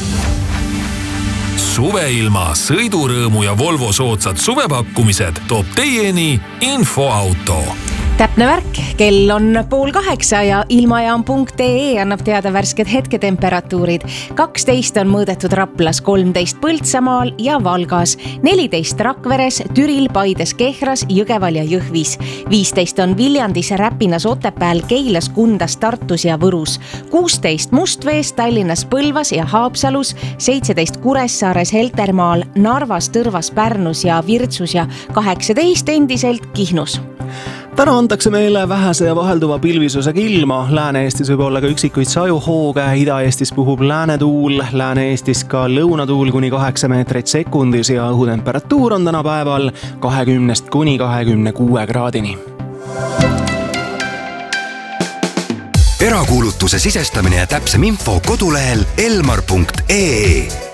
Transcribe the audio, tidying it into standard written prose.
Suveilma, sõidurõõmu ja Volvo soodsad suvepakkumised toob teieni Infoauto. Täpne värk, kell on 7:30 ja ilmajaam.ee annab teada värsked hetketemperatuurid. 12 on mõõdetud Raplas, 13 Põltsamaal ja Valgas, 14 Rakveres, Türil, Paides, Kehras, Jõgeval ja Jõhvis, 15 on Viljandis, Räpinas, Otepääl, Keilas, Kundas, Tartus ja Võrus, 16 Mustvees, Tallinnas, Põlvas ja Haapsalus, 17 Kuressaares, Heltermaal, Narvas, Tõrvas, Pärnus ja Virtsus ja 18 endiselt Kihnus. Täna antakse meile vähese ja vahelduva pilvisusega ilma. Lääne-Eestis võib olla ka üksikuid sajuhooge, Ida-Eestis puhub läänetuul, Lääne-Eestis ka lõunatuul kuni 8 meetrit sekundis ja õhutemperatuur on täna päeval 20 kuni 26 kraadini. Erakuulutuse sisestamine ja täpsem info kodulehel elmar.ee.